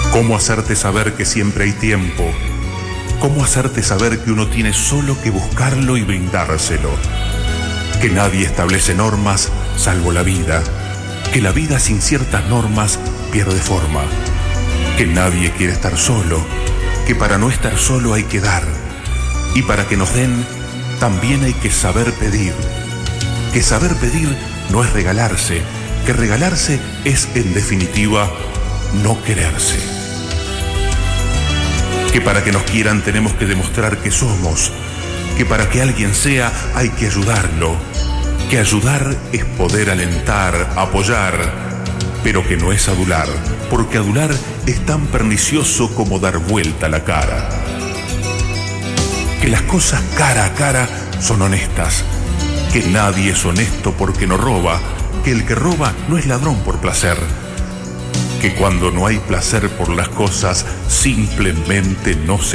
¿Cómo hacerte saber que siempre hay tiempo? ¿Cómo hacerte saber que uno tiene solo que buscarlo y brindárselo? Que nadie establece normas salvo la vida, que la vida sin ciertas normas pierde forma, que nadie quiere estar solo, que para no estar solo hay que dar, y para que nos den también hay que saber pedir, que saber pedir no es regalarse, que regalarse es en definitiva no quererse. Que para que nos quieran tenemos que demostrar que somos, que para que alguien sea hay que ayudarlo, que ayudar es poder alentar, apoyar, pero que no es adular, porque adular es tan pernicioso como dar vuelta la cara. Que las cosas cara a cara son honestas, que nadie es honesto porque no roba, que el que roba no es ladrón por placer, que cuando no hay placer por las cosas simplemente no se